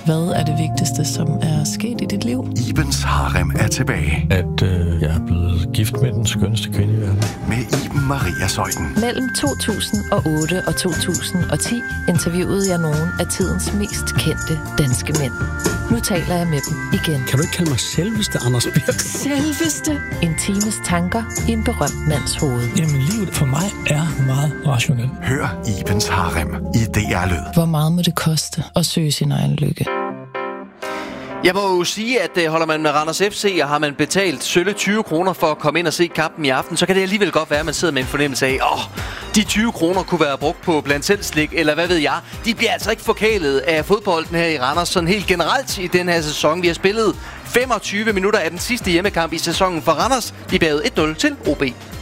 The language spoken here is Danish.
Hvad er det vigtigste, som er sket i dit liv? Ibens Harem er tilbage. At jeg er blevet gift med den skønneste kvinde i verden. Med Iben Maria Zeuthen. Mellem 2008 og 2010 interviewede jeg nogle af tidens mest kendte danske mænd. Nu taler jeg med dem igen. Kan du ikke kalde mig selveste Anders Birk? Selveste. En times tanker i en berømt mands hoved. Jamen, livet for mig er meget rationelt. Hør Ibens Harem i DR Lyd. Hvor meget må det koste at søge sin egen lykke? Jeg må jo sige, at holder man med Randers FC, og har man betalt sølle 20 kroner for at komme ind og se kampen i aften, så kan det alligevel godt være, at man sidder med en fornemmelse af, de 20 kroner kunne være brugt på blandt selv slik, eller hvad ved jeg. De bliver altså ikke forkælet af fodbolden her i Randers, sådan helt generelt i den her sæson. Vi har spillet 25 minutter af den sidste hjemmekamp i sæsonen for Randers. De bagede 1-0 til OB.